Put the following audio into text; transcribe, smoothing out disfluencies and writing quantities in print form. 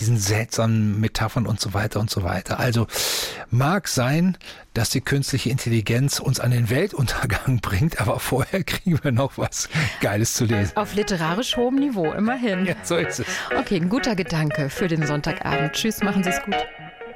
diesen seltsamen Metaphern und so weiter und so weiter. Also mag sein, dass die künstliche Intelligenz uns an den Weltuntergang bringt, aber vorher kriegen wir noch was Geiles zu lesen. Auf literarisch hohem Niveau, immerhin. Ja, so ist es. Okay, ein guter Gedanke für den Sonntagabend. Tschüss, machen Sie es gut.